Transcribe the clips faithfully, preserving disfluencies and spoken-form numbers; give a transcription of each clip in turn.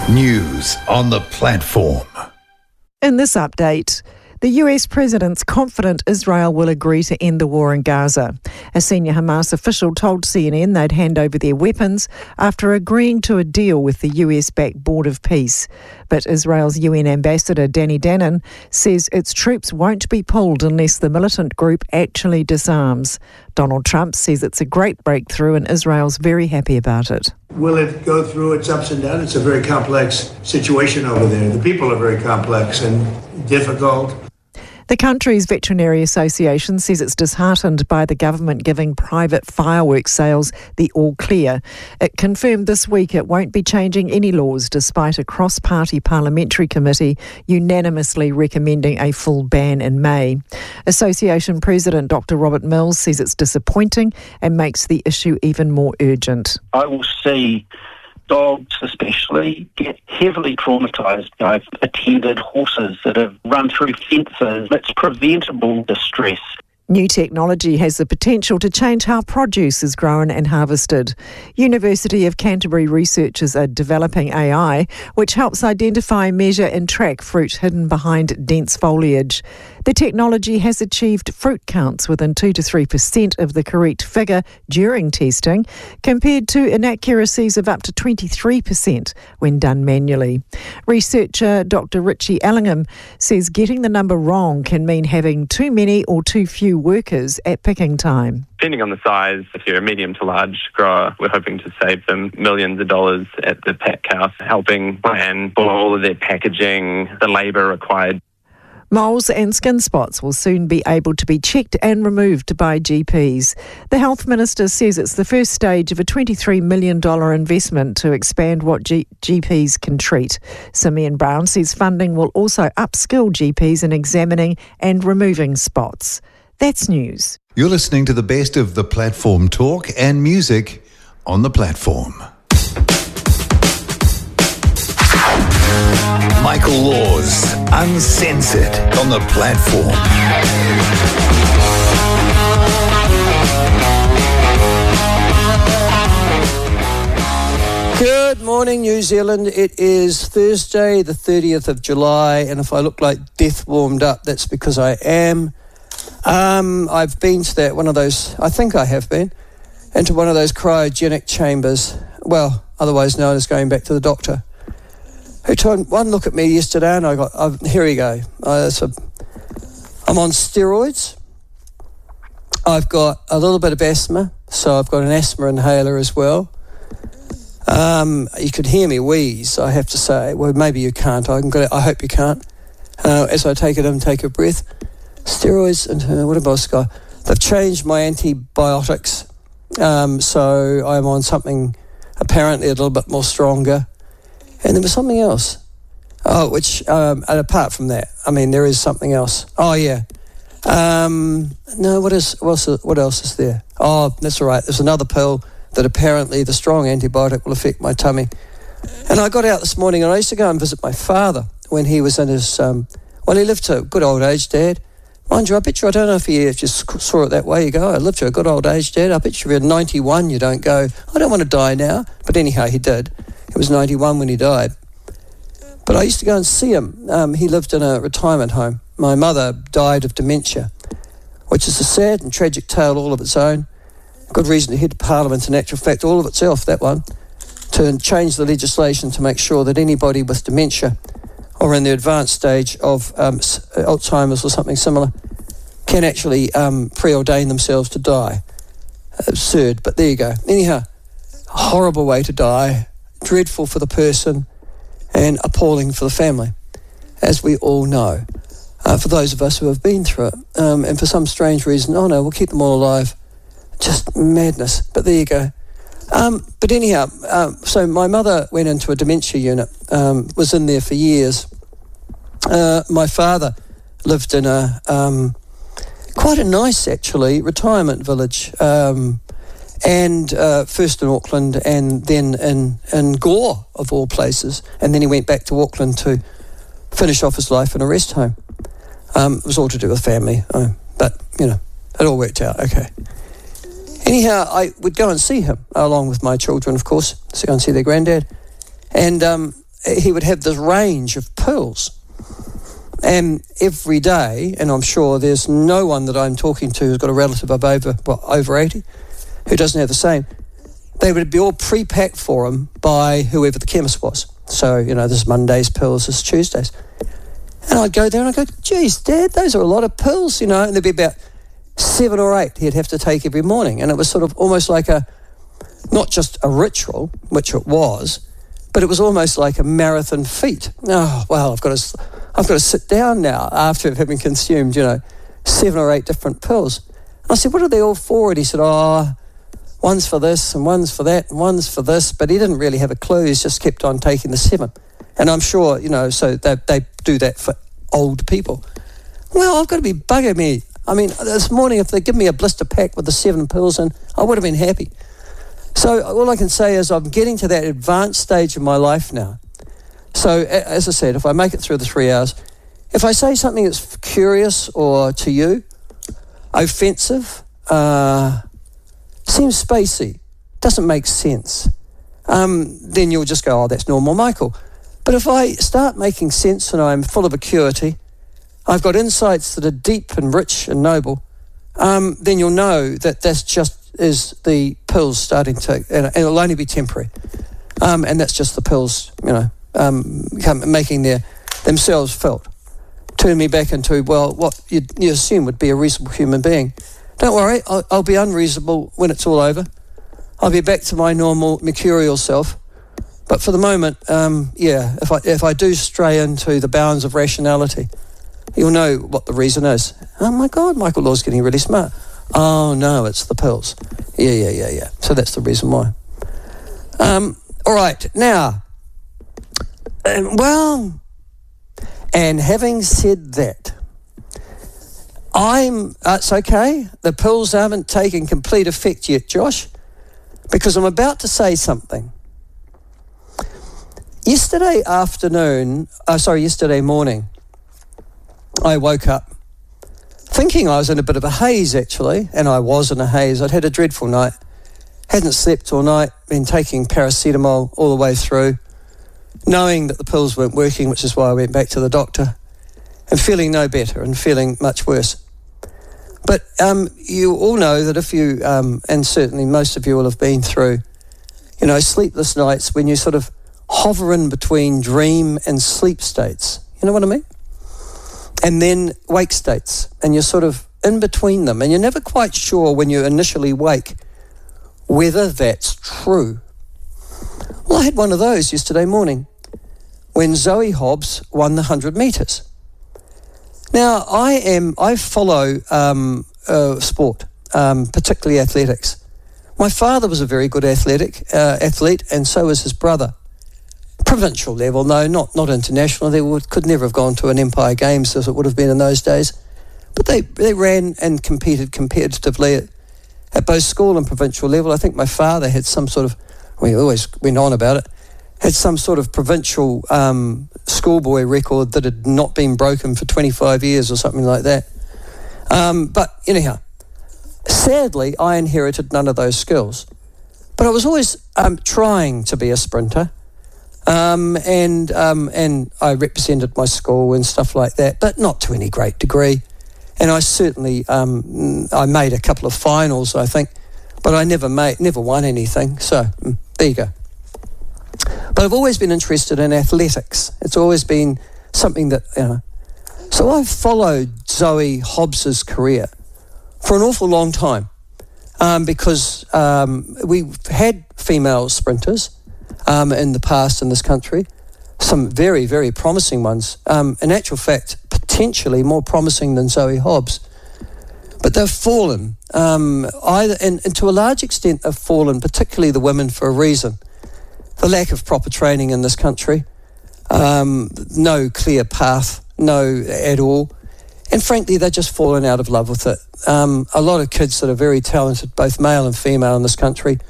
News on the platform. In this update, the U S president's confident Israel will agree to end the war in Gaza. A senior Hamas official told C N N they'd hand over their weapons after agreeing to a deal with the U S-backed Board of Peace. But Israel's U N ambassador Danny Danon says its troops won't be pulled unless the militant group actually disarms. Donald Trump says it's a great breakthrough and Israel's very happy about it. Will it go through its ups and downs? It's a very complex situation over there. The people are very complex and difficult. The country's Veterinary Association says it's disheartened by the government giving private fireworks sales the all clear. It confirmed this week it won't be changing any laws despite a cross-party parliamentary committee unanimously recommending a full ban in May. Association President Doctor Robert Mills says it's disappointing and makes the issue even more urgent. I will see dogs especially get heavily traumatised. I've attended horses that have run through fences. It's preventable distress. New technology has the potential to change how produce is grown and harvested. University of Canterbury researchers are developing A I, which helps identify, measure and track fruit hidden behind dense foliage. The technology has achieved fruit counts within two to three percent of the correct figure during testing, compared to inaccuracies of up to twenty-three percent when done manually. Researcher Doctor Richie Ellingham says getting the number wrong can mean having too many or too few workers at picking time. Depending on the size, if you're a medium to large grower, we're hoping to save them millions of dollars at the pack house, helping plan for all of their packaging, the labour required. Moles and skin spots will soon be able to be checked and removed by G Ps. The Health Minister says it's the first stage of a twenty-three million dollars investment to expand what G- GPs can treat. Simeon Brown says funding will also upskill G Ps in examining and removing spots. That's news. You're listening to the best of the platform talk and music on the platform. Michael Laws, Uncensored on the platform. Good morning, New Zealand. It is Thursday, the thirtieth of July, and if I look like death warmed up, that's because I am. Um, I've been to that, one of those, I think I have been, into one of those cryogenic chambers, well, otherwise known as going back to the doctor, who took one look at me yesterday and I got, I've, here we go. Uh, so I'm on steroids. I've got a little bit of asthma, so I've got an asthma inhaler as well. Um, you could hear me wheeze, I have to say. Well, maybe you can't. I, can go, I hope you can't. Uh, as I take it in, take a breath. Steroids, and uh, what have I got? They've changed my antibiotics, um, so I'm on something apparently a little bit more stronger. And there was something else. Oh, which, um, and apart from that, I mean, there is something else. Oh, yeah. Um, no, what is, what else, what else is there? Oh, that's all right. There's another pill that apparently the strong antibiotic will affect my tummy. And I got out this morning and I used to go and visit my father when he was in his, um, well, he lived to a good old age, Dad. Mind you, I bet you, I don't know if you just saw it that way, you go, I lived to a good old age, Dad. I bet you if you're ninety-one, you don't go, I don't want to die now. But anyhow, he did. He was ninety-one when he died. But I used to go and see him. Um, he lived in a retirement home. My mother died of dementia, which is a sad and tragic tale all of its own. Good reason to head to Parliament, in actual fact, all of itself, that one, to change the legislation to make sure that anybody with dementia or in the advanced stage of um, Alzheimer's or something similar can actually um, preordain themselves to die. Absurd, but there you go. Anyhow, a horrible way to die, dreadful for the person and appalling for the family, as we all know, uh, for those of us who have been through it. Um, and for some strange reason, oh no, we'll keep them all alive. Just madness, but there you go. Um, but anyhow, um, so my mother went into a dementia unit, um, was in there for years. Uh, my father lived in a um, quite a nice, actually, retirement village, um, and uh, first in Auckland and then in, in Gore, of all places, and then he went back to Auckland to finish off his life in a rest home. Um, it was all to do with family, uh, but, you know, it all worked out, okay. Anyhow, I would go and see him, along with my children, of course, to go and see their granddad. And um, he would have this range of pills. And every day, and I'm sure there's no one that I'm talking to who's got a relative of over, well, over eighty who doesn't have the same, they would be all pre-packed for him by whoever the chemist was. So, you know, this is Monday's pills, this is Tuesday's. And I'd go there and I'd go, geez, Dad, those are a lot of pills, you know, and there'd be about seven or eight he'd have to take every morning. And it was sort of almost like a, not just a ritual, which it was, but it was almost like a marathon feat. Oh, well, I've got to, I've got to sit down now after having consumed, you know, seven or eight different pills. And I said, what are they all for? And he said, oh, one's for this and one's for that and one's for this. But he didn't really have a clue. He's just kept on taking the seven. And I'm sure, you know, so they, they do that for old people. Well, I've got to be bugging me. I mean, this morning, if they give me a blister pack with the seven pills in, I would have been happy. So all I can say is I'm getting to that advanced stage of my life now. So as I said, if I make it through the three hours, if I say something that's curious or to you, offensive, uh, seems spacey, doesn't make sense, um, then you'll just go, oh, that's normal, Michael. But if I start making sense and I'm full of acuity, I've got insights that are deep and rich and noble, um, then you'll know that that's just is the pills starting to, and it'll only be temporary. Um, and that's just the pills, you know, um, come, making their themselves felt. Turn me back into, well, what you, you assume would be a reasonable human being. Don't worry, I'll, I'll be unreasonable when it's all over. I'll be back to my normal mercurial self. But for the moment, um, yeah, if I if I do stray into the bounds of rationality, you'll know what the reason is. Oh my God, Michael Law's getting really smart. Oh no, it's the pills. Yeah, yeah, yeah, yeah. So that's the reason why. Um, all right, now, um, well, and having said that, I'm, uh, it's okay, the pills haven't taken complete effect yet, Josh, because I'm about to say something. Yesterday afternoon, uh, sorry, yesterday morning, I woke up thinking I was in a bit of a haze, actually, and I was in a haze. I'd had a dreadful night, hadn't slept all night, been taking paracetamol all the way through, knowing that the pills weren't working, which is why I went back to the doctor, and feeling no better and feeling much worse. But um, you all know that if you, um, and certainly most of you will have been through, you know, sleepless nights when you sort of hover in between dream and sleep states. You know what I mean? And then wake states, and you're sort of in between them, and you're never quite sure when you initially wake whether that's true. Well, I had one of those yesterday morning when Zoe Hobbs won the one hundred metres. Now, I am I follow um, uh, sport, um, particularly athletics. My father was a very good athletic uh, athlete, and so was his brother. Provincial level, no, not not international. They would, could never have gone to an Empire Games as it would have been in those days. But they, they ran and competed competitively at, at both school and provincial level. I think my father had some sort of, we always went on about it, had some sort of provincial um, schoolboy record that had not been broken for twenty-five years or something like that. Um, but anyhow, sadly, I inherited none of those skills. But I was always um, trying to be a sprinter. Um, and um, and I represented my school and stuff like that, but not to any great degree. And I certainly um, I made a couple of finals, I think, but I never made never won anything. So there you go. But I've always been interested in athletics. It's always been something that, you know. So I've followed Zoe Hobbs's career for an awful long time um, because um, we've had female sprinters. Um, in the past in this country, some very, very promising ones. Um, in actual fact, potentially more promising than Zoe Hobbs. But they've fallen, um, either, and, and to a large extent they've fallen, particularly the women, for a reason. The lack of proper training in this country, um, no clear path, no at all. And frankly, they've just fallen out of love with it. Um, a lot of kids that are very talented, both male and female in this country,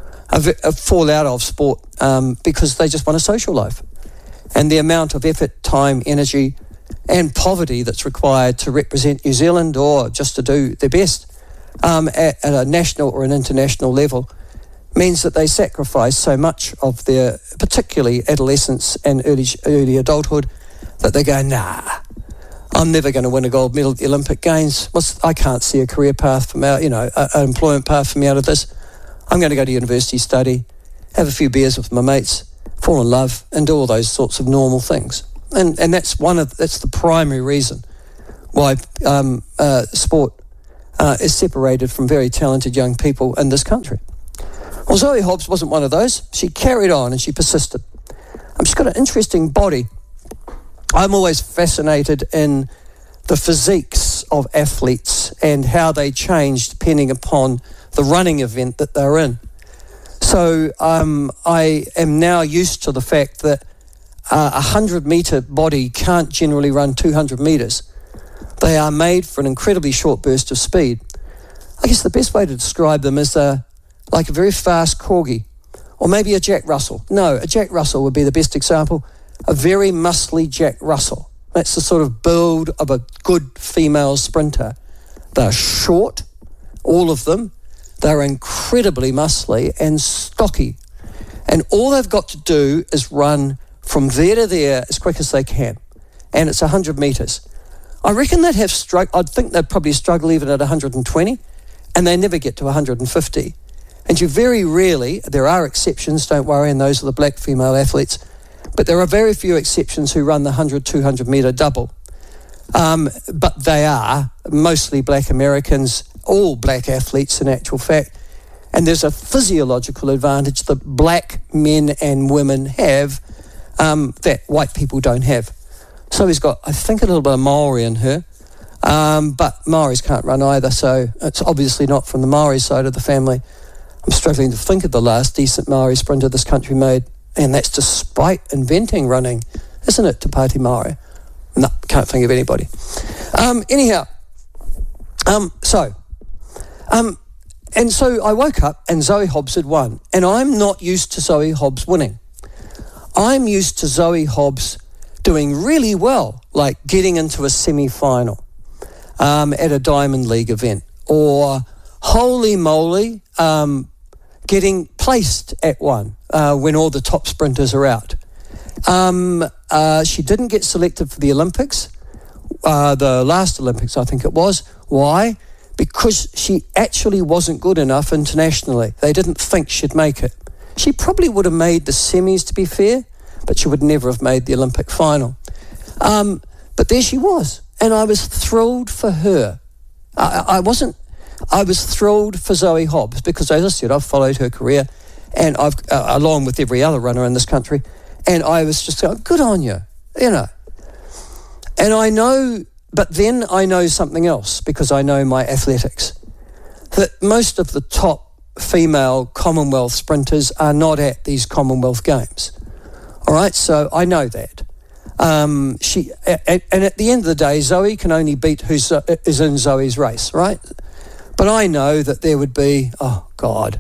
fall out of sport um, because they just want a social life. And the amount of effort, time, energy and poverty that's required to represent New Zealand or just to do their best um, at, at a national or an international level means that they sacrifice so much of their, particularly adolescence and early early adulthood, that they go, nah, I'm never going to win a gold medal at the Olympic Games. What's, I can't see a career path from out, you know, an employment path for me out of this. I'm going to go to university, study, have a few beers with my mates, fall in love, and do all those sorts of normal things. And and that's one of that's the primary reason why um, uh, sport uh, is separated from very talented young people in this country. Well, Zoe Hobbs wasn't one of those. She carried on and she persisted. Um, she's got an interesting body. I'm always fascinated in the physiques of athletes and how they change depending upon the running event that they're in. So um, I am now used to the fact that uh, a hundred metre body can't generally run two hundred metres. They are made for an incredibly short burst of speed. I guess the best way to describe them is a, like a very fast corgi, or maybe a Jack Russell. No, a Jack Russell would be the best example. A very muscly Jack Russell. That's the sort of build of a good female sprinter. They're short, all of them. They're incredibly muscly and stocky. And all they've got to do is run from there to there as quick as they can. And it's one hundred metres. I reckon they'd have strugg- I'd think they'd probably struggle even at one hundred twenty, and they never get to one hundred fifty. And you very rarely, there are exceptions, don't worry, and those are the black female athletes, but there are very few exceptions who run the one hundred, two hundred metre double. Um, but they are mostly black Americans, all black athletes in actual fact. And there's a physiological advantage that black men and women have um, that white people don't have. So he's got, I think, a little bit of Maori in her. Um, but Maoris can't run either, so it's obviously not from the Maori side of the family. I'm struggling to think of the last decent Maori sprinter this country made, and that's despite inventing running, isn't it, Te Pāti Maori? No, can't think of anybody. Um, anyhow, um, so, um, and so I woke up and Zoe Hobbs had won, and I'm not used to Zoe Hobbs winning. I'm used to Zoe Hobbs doing really well, like getting into a semi-final um, at a Diamond League event, or holy moly, um, getting placed at one uh, when all the top sprinters are out. Um, uh, she didn't get selected for the Olympics, uh, the last Olympics I think it was. Why? Because she actually wasn't good enough internationally. They didn't think she'd make it. She probably would have made the semis, to be fair, but she would never have made the Olympic final. Um, but there she was, and I was thrilled for her. I, I wasn't, I was thrilled for Zoe Hobbs because, as I said, I've followed her career, and I've, uh, along with every other runner in this country, and I was just going, good on you, you know. And I know, but then I know something else because I know my athletics, that most of the top female Commonwealth sprinters are not at these Commonwealth Games. All right, so I know that. Um, she and, and at the end of the day, Zoe can only beat who is in Zoe's race, right? But I know that there would be, oh God,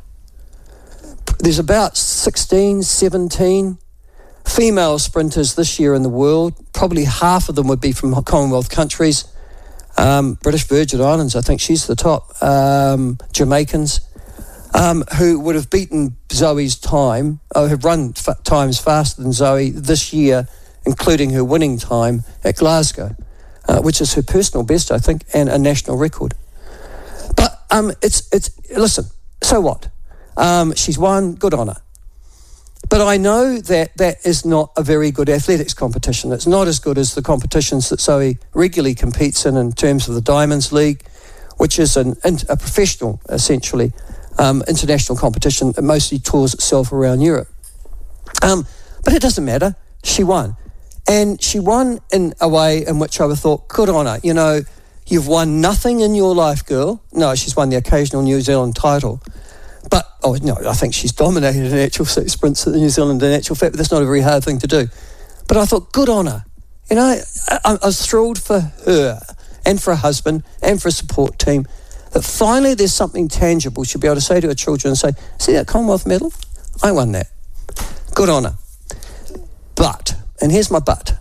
there's about sixteen, seventeen female sprinters this year in the world. Probably half of them would be from Commonwealth countries. Um, British Virgin Islands, I think she's the top. Um, Jamaicans. Um, who would have beaten Zoe's time, or have run f- times faster than Zoe this year, including her winning time at Glasgow, uh, which is her personal best, I think, and a national record. But um, it's, it's listen, so what? Um, she's won, good on her. But I know that that is not a very good athletics competition. It's not as good as the competitions that Zoe regularly competes in in terms of the Diamonds League, which is an, a professional, essentially, Um, international competition that mostly tours itself around Europe. Um, but it doesn't matter. She won. And she won in a way in which I thought, good on her. You know, you've won nothing in your life, girl. No, she's won the occasional New Zealand title. But, oh, no, I think she's dominated in actual sprints in New Zealand in actual fact, but that's not a very hard thing to do. But I thought, good on her. You know, I, I was thrilled for her and for her husband and for a support team that finally there's something tangible she'll be able to say to her children and say, see that Commonwealth medal? I won that. Good on her. But, and here's my but,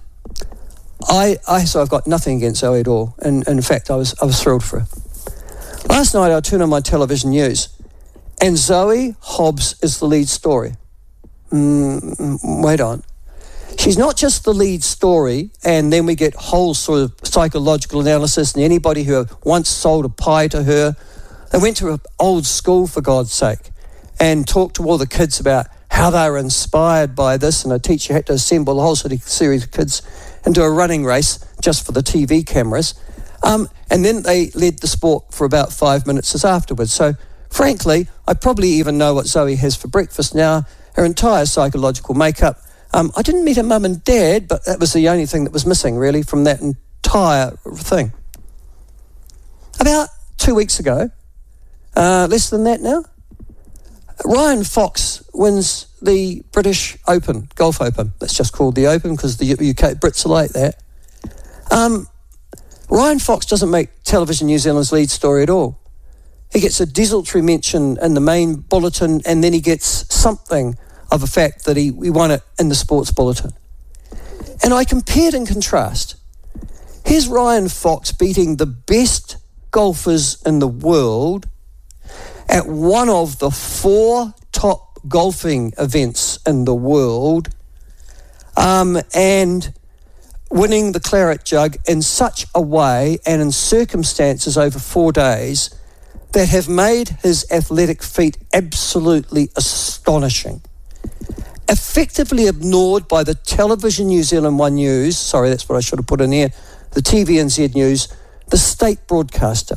I, I so I've got nothing against Zoe at all, and, and in fact I was I was thrilled for her. Last night I turned on my television news, And Zoe Hobbs is the lead story. Mm, wait on. She's not just the lead story, and then we get whole sort of psychological analysis, and anybody who once sold a pie to her, they went to an old school, for God's sake, and talked to all the kids about how they were inspired by this, and a teacher had to assemble a whole sort of series of kids into a running race just for the T V cameras. Um, and then they led the sport for about five minutes as afterwards. So, frankly, I probably even know what Zoe has for breakfast now, her entire psychological makeup. Um, I didn't meet her mum and dad, but that was the only thing that was missing, really, from that entire thing. About two weeks ago, uh, less than that now, Ryan Fox wins the British Open, Golf Open. That's just called the Open because the U K Brits are like that. Um, Ryan Fox doesn't make Television New Zealand's lead story at all. He gets a desultory mention in the main bulletin, and then he gets something of a fact that he, he won it in the sports bulletin. And I compared and contrast. Here's Ryan Fox beating the best golfers in the world at one of the four top golfing events in the world, um, and winning the claret jug in such a way and in circumstances over four days that have made his athletic feat absolutely astonishing. Effectively ignored by the Television New Zealand One News, sorry, that's what I should have put in here, the T V N Z News, the state broadcaster.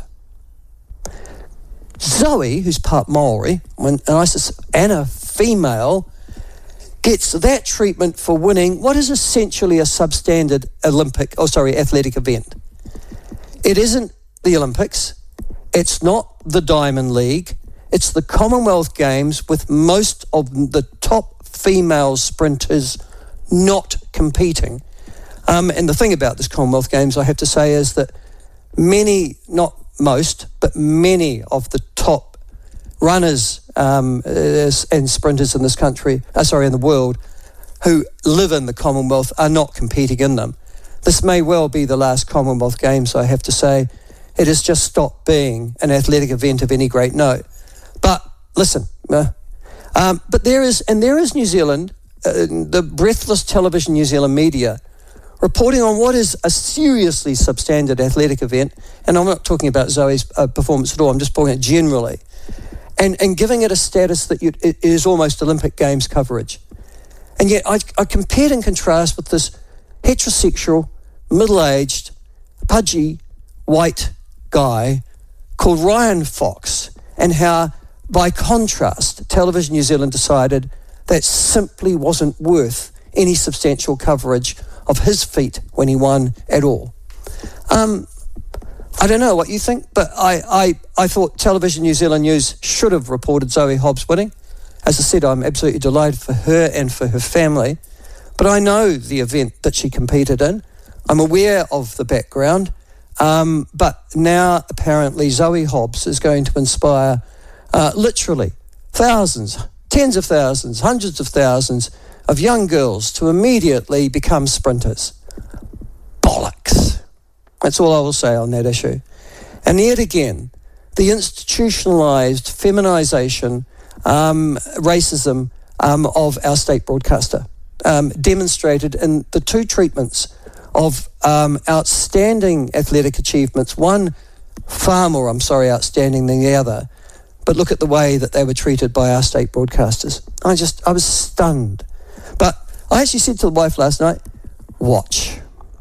Zoe, who's part Maori, when, and, I, and a female, gets that treatment for winning what is essentially a substandard Olympic, oh sorry, athletic event. It isn't the Olympics, it's not the Diamond League, it's the Commonwealth Games with most of the top female sprinters not competing. Um, and the thing about this Commonwealth Games, I have to say, is that many, not most, but many of the top runners um, and sprinters in this country, uh, sorry, in the world, who live in the Commonwealth are not competing in them. This may well be the last Commonwealth Games, I have to say. It has just stopped being an athletic event of any great note. But listen, uh, um, but there is, and there is New Zealand, uh, the breathless Television New Zealand media, reporting on what is a seriously substandard athletic event, and I'm not talking about Zoe's uh, performance at all, I'm just talking about generally, and, and giving it a status that you, it is almost Olympic Games coverage. And yet I, I compared and contrast with this heterosexual, middle-aged, pudgy, white guy called Ryan Fox, and how, by contrast, Television New Zealand decided that simply wasn't worth any substantial coverage of his feat when he won at all. Um, I don't know what you think, but I, I, I thought Television New Zealand News should have reported Zoe Hobbs winning. As I said, I'm absolutely delighted for her and for her family, but I know the event that she competed in. I'm aware of the background, um, but now apparently Zoe Hobbs is going to inspire uh, literally thousands, tens of thousands, hundreds of thousands of young girls to immediately become sprinters. Bollocks. That's all I will say on that issue. And yet again, the institutionalised feminisation, um, racism um, of our state broadcaster, um, demonstrated in the two treatments of um, outstanding athletic achievements, one far more, I'm sorry, outstanding than the other, but look at the way that they were treated by our state broadcasters. I just, I was stunned. But I actually said to the wife last night, watch.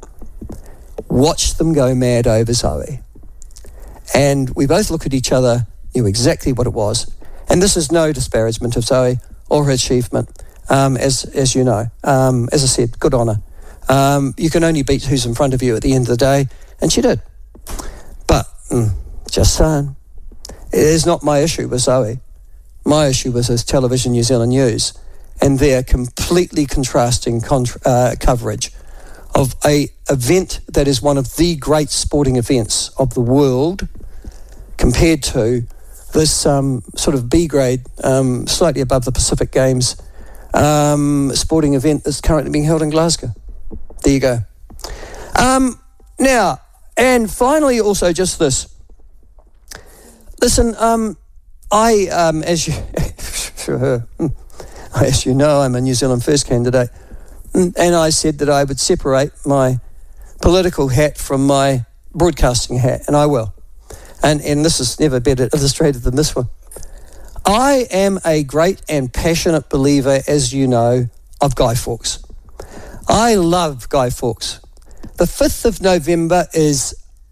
Watch them go mad over Zoe. And we both looked at each other, knew exactly what it was. And this is no disparagement of Zoe or her achievement, um, as as you know. Um, as I said, good on her. Um, you can only beat who's in front of you at the end of the day, and she did. But, mm, just saying, it is not my issue with Zoe. My issue was his Television New Zealand News and their completely contrasting contra- uh, coverage of a event that is one of the great sporting events of the world compared to this um, sort of B-grade, um, slightly above the Pacific Games um, sporting event that's currently being held in Glasgow. There you go. Um, now, and finally also just this. Listen, um, I, um, as you, sure, as you know, I'm a New Zealand First candidate, and I said that I would separate my political hat from my broadcasting hat, and I will. And and this is never better illustrated than this one. I am a great and passionate believer, as you know, of Guy Fawkes. I love Guy Fawkes. The fifth of November is,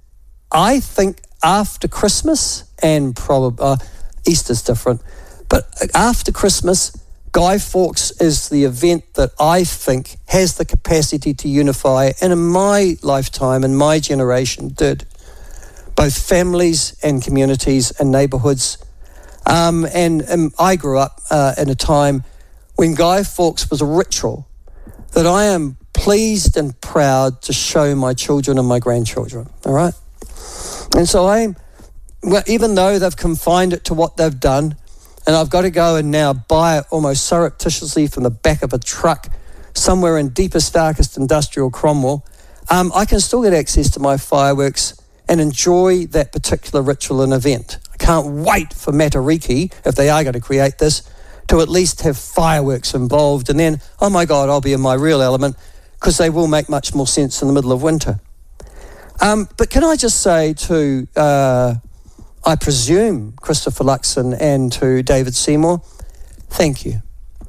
I think, after Christmas, and probably uh, Easter's different, but after Christmas, Guy Fawkes is the event that I think has the capacity to unify, and in my lifetime, in my generation, did, both families and communities and neighbourhoods. Um, and, and I grew up uh, in a time when Guy Fawkes was a ritual that I am pleased and proud to show my children and my grandchildren, all right? And so I, well, even though they've confined it to what they've done, and I've got to go and now buy it almost surreptitiously from the back of a truck somewhere in deepest, darkest industrial Cromwell, um, I can still get access to my fireworks and enjoy that particular ritual and event. I can't wait for Matariki, if they are going to create this, to at least have fireworks involved. And then, oh my God, I'll be in my real element, because they will make much more sense in the middle of winter. Um, but can I just say to, uh, I presume, Christopher Luxon and to David Seymour, thank you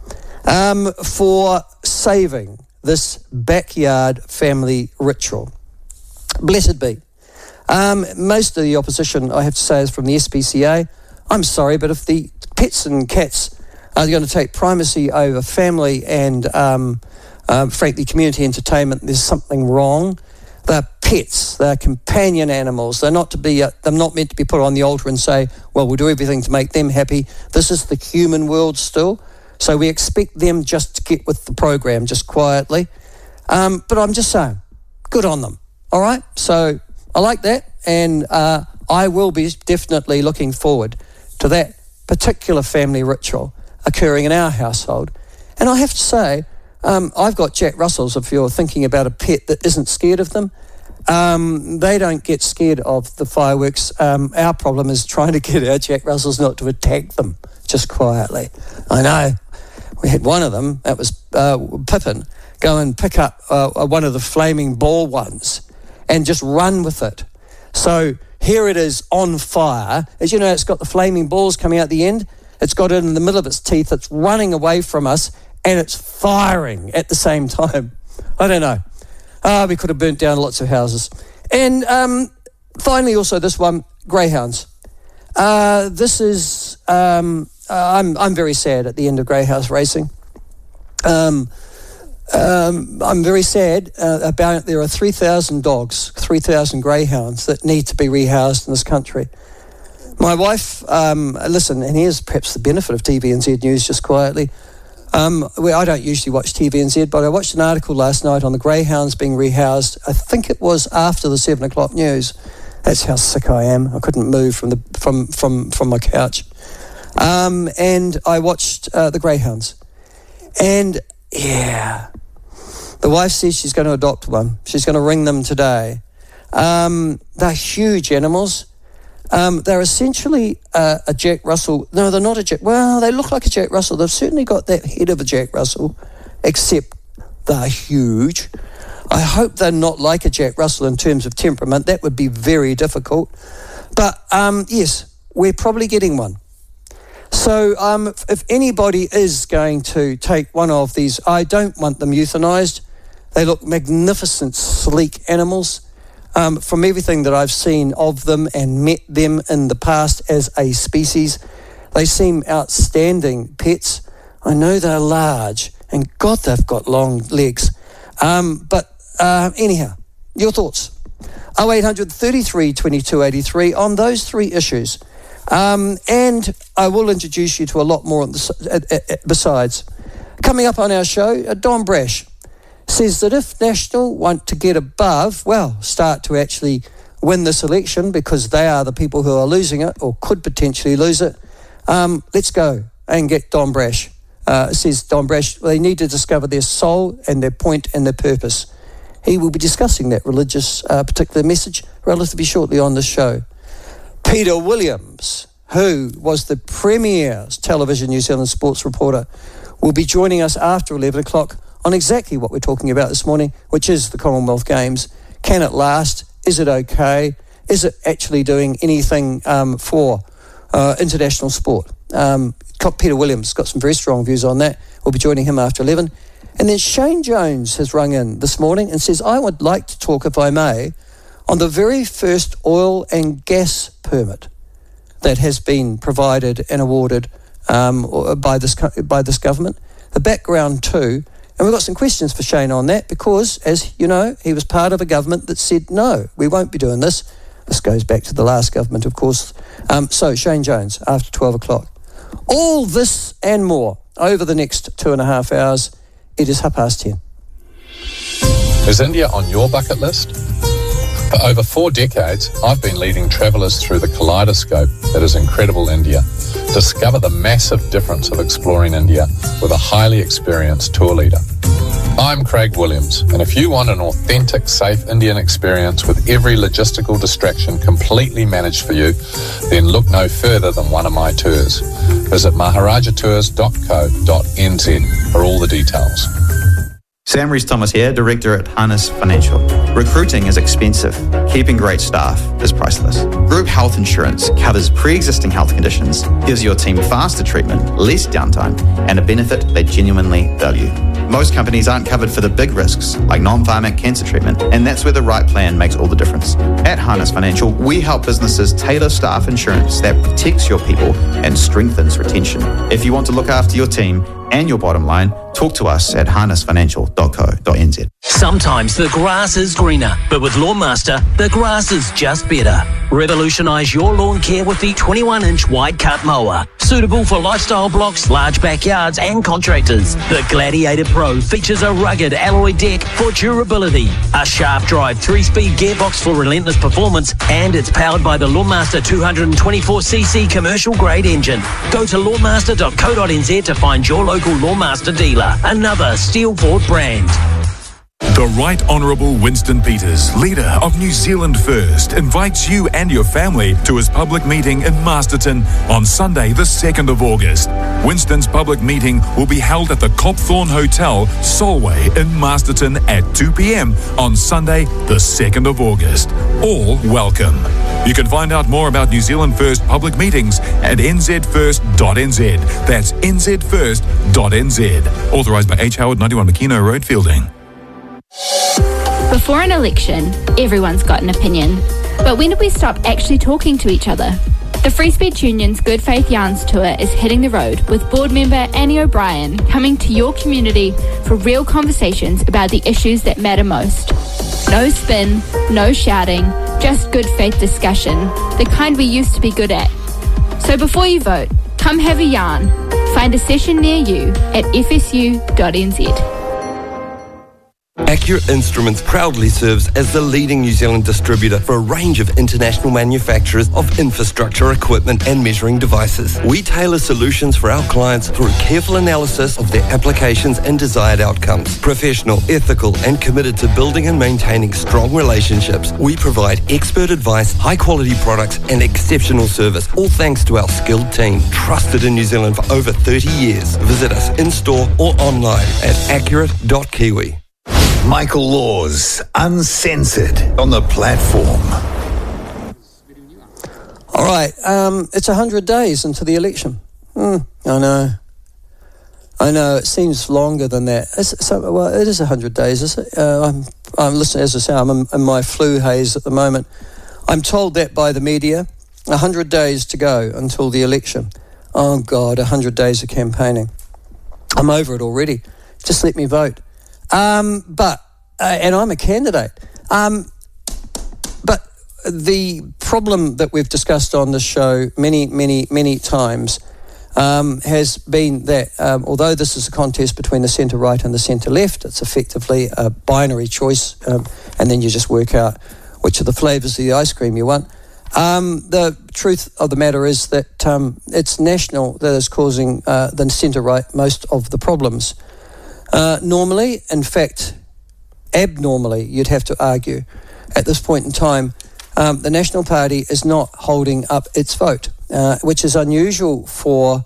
um, for saving this backyard family ritual. Blessed be. Um, most of the opposition, I have to say, is from the S P C A. I'm sorry, but if the pets and cats are going to take primacy over family and, um, uh, frankly, community entertainment, there's something wrong. They're pets, they're companion animals. They're not to be. Uh, they're not meant to be put on the altar and say, well, we'll do everything to make them happy. This is the human world still. So we expect them just to get with the program, just quietly. Um, but I'm just saying, good on them, all right? So I like that, and uh, I will be definitely looking forward to that particular family ritual occurring in our household. And I have to say, um, I've got Jack Russells, if you're thinking about a pet that isn't scared of them. Um, they don't get scared of the fireworks. Um, our problem is trying to get our Jack Russells not to attack them, just quietly. I know. We had one of them, that was uh, Pippin, go and pick up uh, one of the flaming ball ones and just run with it. So here it is on fire. As you know, it's got the flaming balls coming out the end. It's got it in the middle of its teeth. It's running away from us, and it's firing at the same time. I don't know. Ah, we could have burnt down lots of houses. And um, finally, also this one, greyhounds. Uh, this is, um, uh, I'm I'm very sad at the end of greyhound racing. Um, um, I'm very sad uh, about it. There are three thousand dogs, three thousand greyhounds that need to be rehoused in this country. My wife, um, listen, and here's perhaps the benefit of T V N Z News just quietly. Um, well, I don't usually watch T V N Z, but I watched an article last night on the greyhounds being rehoused. I think it was after the seven o'clock news. That's how sick I am. I couldn't move from the from from, from my couch. Um, and I watched uh, the greyhounds. And, yeah, the wife says she's going to adopt one. She's going to ring them today. Um, they're huge animals. Um, they're essentially uh, a Jack Russell. No, they're not a Jack. Well, they look like a Jack Russell. They've certainly got that head of a Jack Russell, except they're huge. I hope they're not like a Jack Russell in terms of temperament. That would be very difficult. But, um, yes, we're probably getting one. So um, if anybody is going to take one of these, I don't want them euthanized. They look magnificent, sleek animals. Um, from everything that I've seen of them and met them in the past as a species, they seem outstanding pets. I know they're large, and God, they've got long legs. Um, but uh, anyhow, your thoughts? oh eight hundred, thirty-three, twenty-two, eighty-three on those three issues. Um, and I will introduce you to a lot more on the, uh, uh, besides. Coming up on our show, uh, Don Brash says that if National want to get above, well, start to actually win this election, because they are the people who are losing it or could potentially lose it, um, let's go and get Don Brash. Uh, says Don Brash, they need to discover their soul and their point and their purpose. He will be discussing that religious uh, particular message relatively shortly on this show. Peter Williams who was the premier Television New Zealand sports reporter, will be joining us after eleven o'clock on exactly what we're talking about this morning, which is the Commonwealth Games. Can it last? Is it okay? Is it actually doing anything um, for uh, international sport? Um, Peter Williams got some very strong views on that. We'll be joining him after eleven. And then Shane Jones has rung in this morning and says, I would like to talk, if I may, on the very first oil and gas permit that has been provided and awarded um, by this by this government. The background too. And we've got some questions for Shane on that because, as you know, he was part of a government that said, no, we won't be doing this. This goes back to the last government, of course. Um, so, Shane Jones, after twelve o'clock. All this and more over the next two and a half hours. It is half past ten. Is India on your bucket list? For over four decades, I've been leading travellers through the kaleidoscope that is incredible India. Discover the massive difference of exploring India with a highly experienced tour leader. I'm Craig Williams, and if you want an authentic, safe Indian experience with every logistical distraction completely managed for you, then look no further than one of my tours. Visit maharaja tours dot co dot n z for all the details. Sam Rees-Thomas here, Director at Harness Financial. Recruiting is expensive. Keeping great staff is priceless. Group health insurance covers pre-existing health conditions, gives your team faster treatment, less downtime, and a benefit they genuinely value. Most companies aren't covered for the big risks, like non-pharmac cancer treatment, and that's where the right plan makes all the difference. At Harness Financial, we help businesses tailor staff insurance that protects your people and strengthens retention. If you want to look after your team and your bottom line, talk to us at harness financial dot co dot n z. Sometimes the grass is greener, but with Lawnmaster, the grass is just better. Revolutionise your lawn care with the twenty-one inch wide cut mower. Suitable for lifestyle blocks, large backyards and contractors. The Gladiator Pro features a rugged alloy deck for durability, a sharp drive three-speed gearbox for relentless performance, and it's powered by the Lawnmaster two hundred twenty-four c c commercial grade engine. Go to lawnmaster dot co dot n z to find your local Lawnmaster dealer, another Steelport brand. The Right Honourable Winston Peters, leader of New Zealand First, invites you and your family to his public meeting in Masterton on Sunday the second of August. Winston's public meeting will be held at the Copthorne Hotel, Solway in Masterton at two p m on Sunday the second of August. All welcome. You can find out more about New Zealand First public meetings at n z first dot n z. That's n z first dot n z. Authorised by H. Howard, ninety-one McKenna Road, Fielding. Before an election, everyone's got an opinion. But when did we stop actually talking to each other? The Free Speech Union's Good Faith Yarns Tour is hitting the road with board member Annie O'Brien coming to your community for real conversations about the issues that matter most. No spin, no shouting, just good faith discussion, the kind we used to be good at. So before you vote, come have a yarn. Find a session near you at f s u dot n z. Accurate Instruments proudly serves as the leading New Zealand distributor for a range of international manufacturers of infrastructure equipment and measuring devices. We tailor solutions for our clients through careful analysis of their applications and desired outcomes. Professional, ethical, and committed to building and maintaining strong relationships, we provide expert advice, high-quality products, and exceptional service, all thanks to our skilled team, trusted in New Zealand for over thirty years. Visit us in-store or online at accurate dot kiwi. Michael Laws, Uncensored, on the platform. All right, um, it's one hundred days into the election. Mm, I know. I know, it seems longer than that. It's, so, well, it is one hundred days, is it? Uh, I'm, I'm listening, as I say, I'm in, in my flu haze at the moment. I'm told that by the media. one hundred days to go until the election. Oh, God, one hundred days of campaigning. I'm over it already. Just let me vote. Um, but, uh, and I'm a candidate. Um, but the problem that we've discussed on this show many, many, many times um, has been that um, although this is a contest between the centre-right and the centre-left, it's effectively a binary choice, um, and then you just work out which of the flavours of the ice cream you want. Um, the truth of the matter is that um, it's National that is causing uh, the centre-right most of the problems. Uh, normally, in fact, abnormally, you'd have to argue, at this point in time, um, the National Party is not holding up its vote. uh, which is unusual for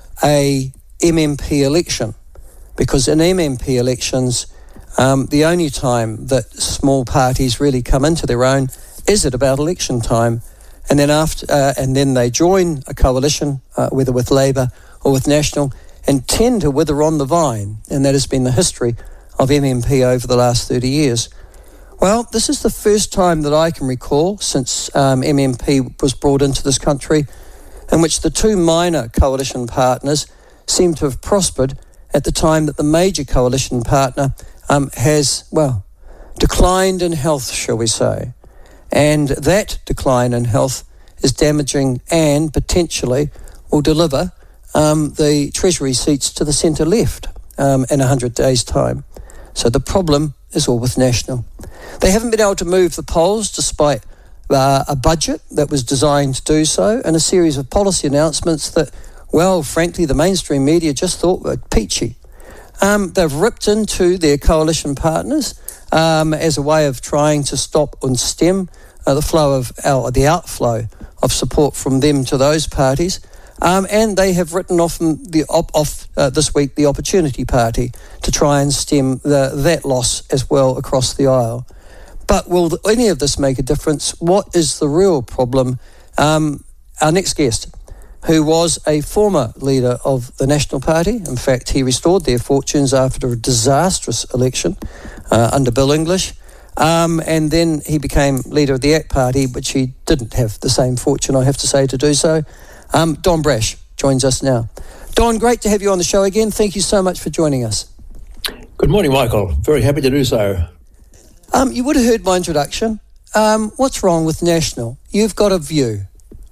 a M M P election, because in M M P elections, um, the only time that small parties really come into their own is at about election time, and then after, uh, and then they join a coalition, uh, whether with Labour or with National, and tend to wither on the vine, and that has been the history of M M P over the last thirty years. Well, this is the first time that I can recall since um, M M P was brought into this country in which the two minor coalition partners seem to have prospered at the time that the major coalition partner um, has, well, declined in health, shall we say. And that decline in health is damaging and potentially will deliver um, the Treasury seats to the centre-left um, in one hundred days' time. So the problem is all with National. They haven't been able to move the polls despite uh, a budget that was designed to do so and a series of policy announcements that, well, frankly, the mainstream media just thought were peachy. Um, they've ripped into their coalition partners um, as a way of trying to stop and stem uh, the flow of, uh, the outflow of support from them to those parties. Um, and they have written off the op- off uh, this week the Opportunity Party to try and stem the, that loss as well across the aisle. But will any of this make a difference? What is the real problem? Um, our next guest, who was a former leader of the National Party. In fact, he restored their fortunes after a disastrous election uh, under Bill English. Um, and then he became leader of the A C T Party, which he didn't have the same fortune, I have to say, to do so. Um, Don Brash joins us now. Don, great to have you on the show again. Thank you so much for joining us. Good morning, Michael. Very happy to do so. Um, you would have heard my introduction. Um, what's wrong with National? You've got a view.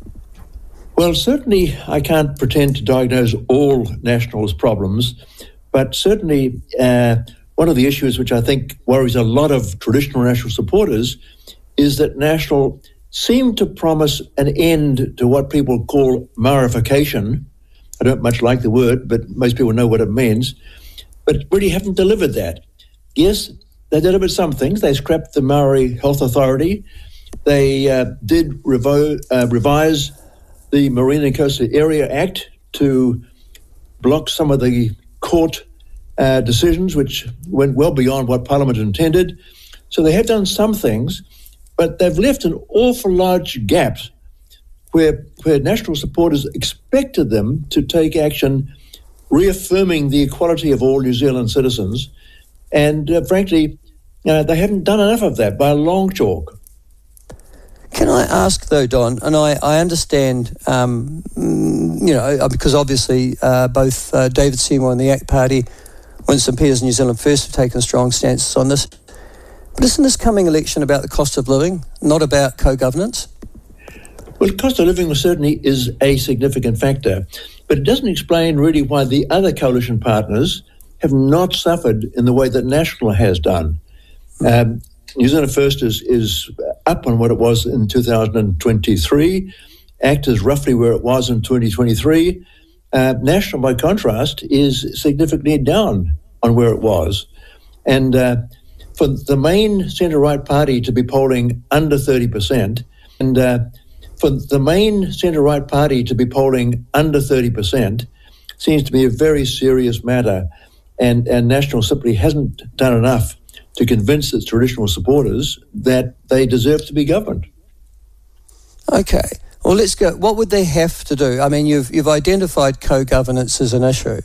Well, certainly I can't pretend to diagnose all National's problems, but certainly uh, one of the issues which I think worries a lot of traditional National supporters is that National seem to promise an end to what people call Maorification. I don't much like the word, but most people know what it means, but really haven't delivered that. Yes, they delivered some things. They scrapped the Maori Health Authority. They uh, did revo- uh, revise the Marine and Coastal Area Act to block some of the court uh, decisions which went well beyond what Parliament intended. So they have done some things, but they've left an awful large gap where, where National supporters expected them to take action reaffirming the equality of all New Zealand citizens. And uh, frankly, uh, they haven't done enough of that by a long chalk. Can I ask, though, Don, and I, I understand, um, you know, because obviously uh, both uh, David Seymour and the A C T Party, Winston Peters and New Zealand First have taken strong stances on this. But isn't this coming election about the cost of living, not about co-governance? Well, cost of living certainly is a significant factor, but it doesn't explain really why the other coalition partners have not suffered in the way that National has done. Um, New Zealand First is, is up on what it was in two thousand twenty-three. A C T is roughly where it was in twenty twenty-three. Uh, National, by contrast, is significantly down on where it was. And uh, for the main centre-right party to be polling under thirty percent, and uh, for the main centre-right party to be polling under thirty percent seems to be a very serious matter. And, and National simply hasn't done enough to convince its traditional supporters that they deserve to be governed. Okay. Well, let's go. What would they have to do? I mean, you've you've identified co-governance as an issue.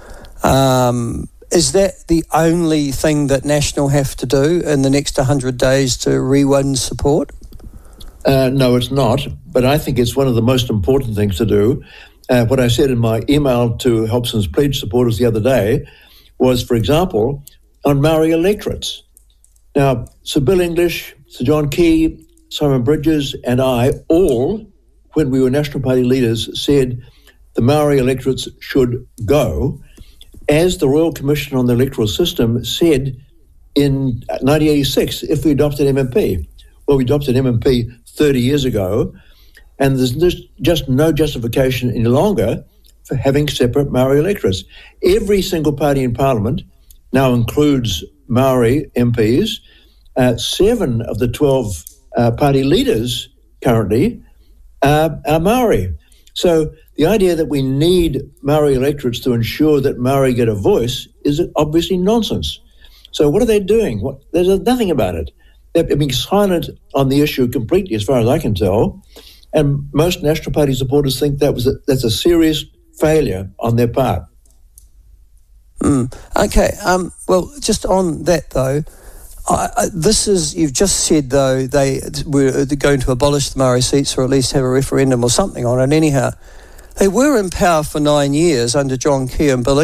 Um, is that the only thing that National have to do in the next one hundred days to re-win support? Uh, no, it's not. But I think it's one of the most important things to do. Uh, what I said in my email to Hobson's Pledge supporters the other day was, for example, on Maori electorates. Now, Sir Bill English, Sir John Key, Simon Bridges and I all, when we were National Party leaders, said the Maori electorates should go, as the Royal Commission on the Electoral System said in nineteen eighty-six, if we adopted M M P. Well, we adopted M M P thirty years ago, and there's just no justification any longer for having separate Maori electorates. Every single party in Parliament now includes Maori M Ps. Uh, seven of the twelve uh, party leaders currently uh, are Maori. So the idea that we need Maori electorates to ensure that Maori get a voice is obviously nonsense. So what are they doing? What, there's nothing about it. They're being silent on the issue completely, as far as I can tell. And most National Party supporters think that was a, that's a serious failure on their part. Mm. Okay. Um, well, just on that though, I, I, this is you've just said though they were going to abolish the Maori seats or at least have a referendum or something on it. Anyhow, they were in power for nine years under John Key and believe.